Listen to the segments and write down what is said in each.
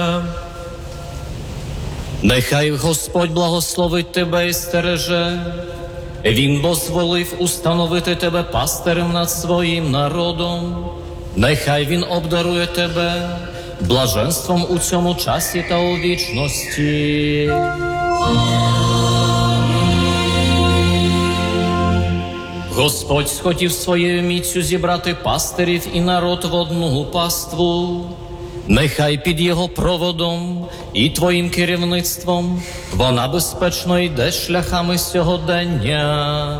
Нехай Господь благословить тебе і стереже. Він дозволив установити тебе пастирем над своїм народом. Нехай Він обдарує тебе блаженством у цьому часі та у вічності. Господь схотів своєю міцю зібрати пастирів і народ в одну паству. Нехай під його проводом і твоїм керівництвом вона безпечно йде шляхами сьогодення.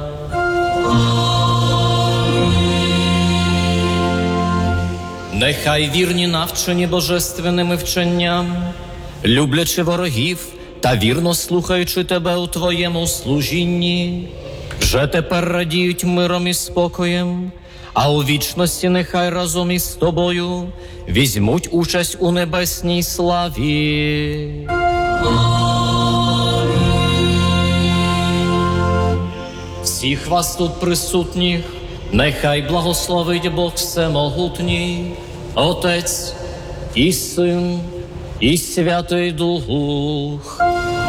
Нехай вірні навчені божественними вченням, люблячи ворогів та вірно слухаючи тебе у твоєму служінні, вже тепер радіють миром і спокоєм, а у вічності нехай разом із тобою візьмуть участь у небесній славі. Всіх вас тут присутніх нехай благословить Бог Всемогутній, Отець і Син і Святий Дух.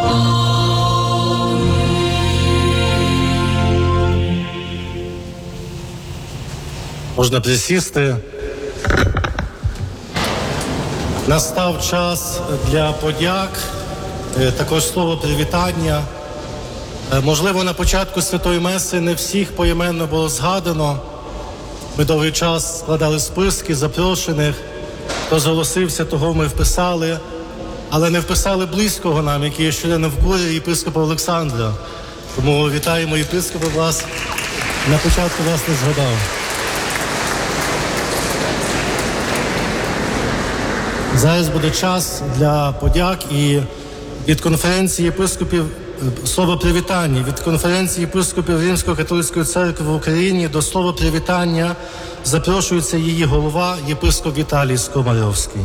Можна присісти. Настав час для подяк, також слово привітання. Можливо, на початку Святої Меси не всіх поіменно було згадано. Ми довгий час складали списки запрошених. Хто зголосився, того ми вписали. Але не вписали близького нам, який є членом курії єпископа Олександра. Тому вітаємо єпископа вас. На початку вас не згадав. Зараз буде час для подяк і від конференції єпископів, слово привітання, від конференції єпископів Римсько-католицької церкви в Україні до слова привітання запрошується її голова, єпископ Віталій Скомаровський.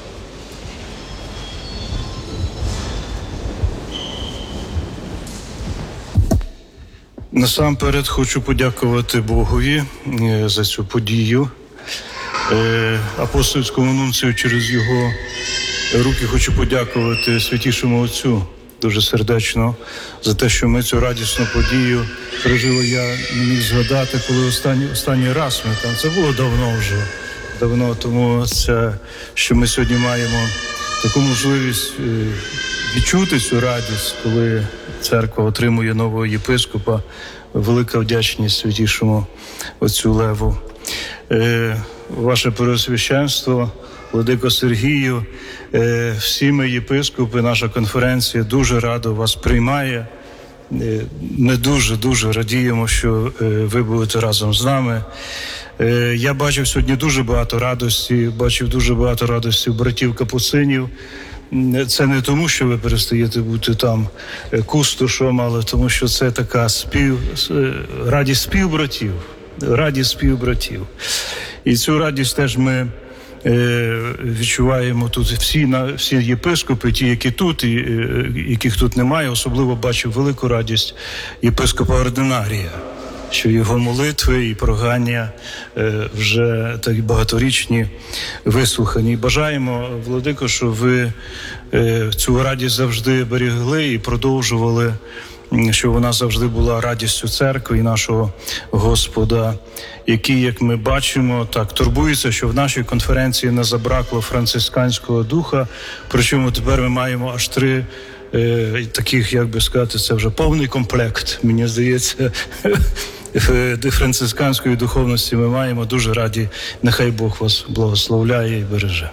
Насамперед хочу подякувати Богові за цю подію. Апостольському нунцію через його руки хочу подякувати Святішому Отцю дуже сердечно за те, що ми цю радісну подію пережили. Я не міг згадати, коли останній раз ми там. Це було давно, тому це, що ми сьогодні маємо таку можливість відчути цю радість, коли церква отримує нового єпископа. Велика вдячність Святішому Отцю Леву. Ваше Преосвященство, Владико Сергію, всі ми єпископи, наша конференція дуже радо вас приймає. Ми дуже радіємо, що ви будете разом з нами. Я бачив сьогодні дуже багато радості, братів капуцинів. Це не тому, що ви перестаєте бути там кустошом, але тому, що це така радість співбратів. І цю радість теж ми відчуваємо тут всі єпископи, ті, які тут, і яких тут немає. Особливо бачив велику радість єпископа Ординарія, що його молитви і прогання вже так багаторічні вислухані. І бажаємо, Владико, щоб ви цю радість завжди берегли і продовжували, щоб вона завжди була радістю церкви і нашого Господа, який, як ми бачимо, так турбується, що в нашій конференції не забракло францисканського духа, причому тепер ми маємо аж 3 таких, як би сказати, це вже повний комплект, мені здається, францисканської духовності ми маємо. Дуже раді, нехай Бог вас благословляє і береже.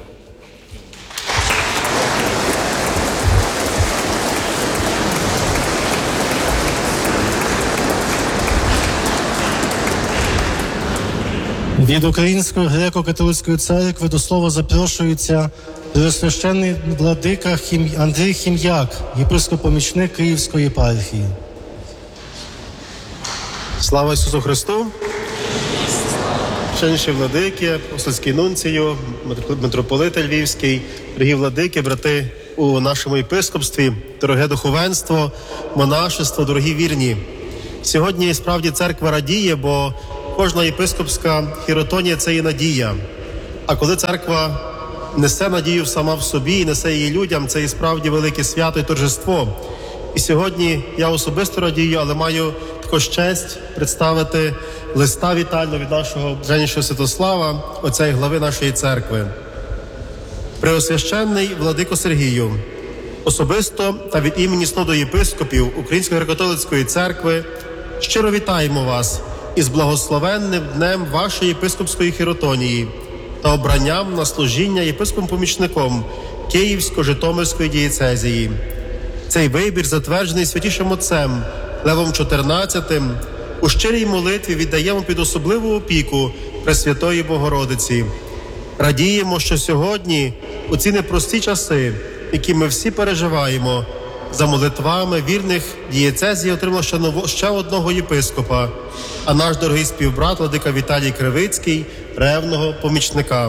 Від Української греко-католицької церкви до слова запрошується Преосвященний владика Андрій Хім'як, єпископ-помічник Київської єпархії. Слава Ісусу Христу! Шановні владики, апостольський нунцію, митрополит Львівський, дорогі владики, брати у нашому єпископстві, дороге духовенство, монашество, дорогі вірні. Сьогодні справді церква радіє, бо кожна єпископська хіротонія – це є надія. А коли церква несе надію сама в собі і несе її людям. Це і справді велике свято і торжество. І сьогодні я особисто радію, але маю також честь представити листа вітального від нашого Блаженнішого Святослава, отця і глави нашої церкви. Преосвященний владико Сергію, особисто та від імені Синоду єпископів Української греко-католицької церкви щиро вітаємо вас із благословенним днем вашої єпископської хіротонії та обранням на служіння єпископом-помічником Київсько-Житомирської дієцезії. Цей вибір затверджений Святішим Отцем Левом XIV, у щирій молитві віддаємо під особливу опіку Пресвятої Богородиці. Радіємо, що сьогодні, у ці непрості часи, які ми всі переживаємо, за молитвами вірних дієцезії отримала ще одного єпископа, а наш дорогий співбрат владика Віталій Кривицький – ревного помічника.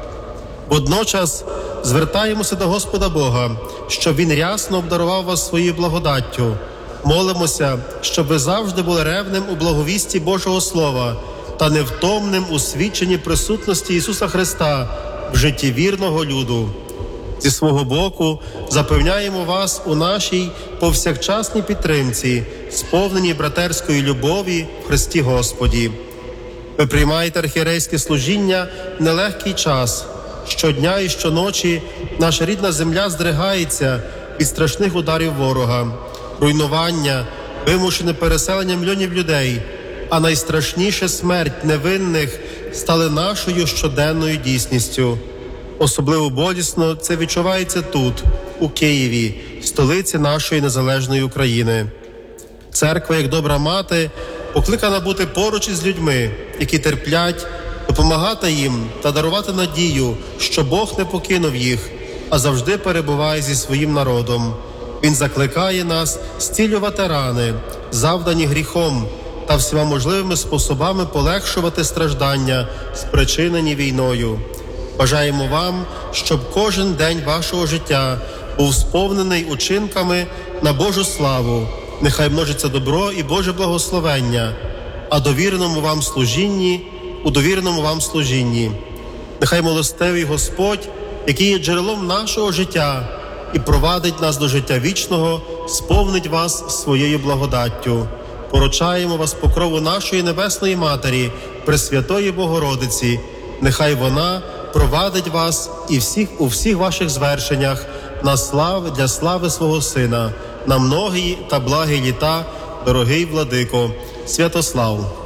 Водночас звертаємося до Господа Бога, щоб Він рясно обдарував вас своєю благодаттю. Молимося, щоб ви завжди були ревним у благовісті Божого Слова та невтомним у свідченні присутності Ісуса Христа в житті вірного люду. Зі свого боку запевняємо вас у нашій повсякчасній підтримці, сповненій братерської любові в Христі Господі. Ви приймаєте архієрейське служіння в нелегкий час. Щодня і щоночі наша рідна земля здригається від страшних ударів ворога, руйнування, вимушене переселення мільйонів людей, а найстрашніше смерть невинних стали нашою щоденною дійсністю. Особливо болісно це відчувається тут, у Києві, столиці нашої незалежної України. Церква, як добра мати, покликана бути поруч із людьми, які терплять, допомагати їм та дарувати надію, що Бог не покинув їх, а завжди перебуває зі своїм народом. Він закликає нас зцілювати рани, завдані гріхом, та всіма можливими способами полегшувати страждання, спричинені війною. Бажаємо вам, щоб кожен день вашого життя був сповнений учинками на Божу славу. Нехай множиться добро і Боже благословення, а у довіреному вам служінні. Нехай милостивий Господь, який є джерелом нашого життя і провадить нас до життя вічного, сповнить вас своєю благодаттю. Поручаємо вас покрову нашої Небесної Матері, Пресвятої Богородиці. Нехай вона провадить вас і у всіх ваших звершеннях для слави свого Сина, на многії та благі літа, дорогий владико Святослав.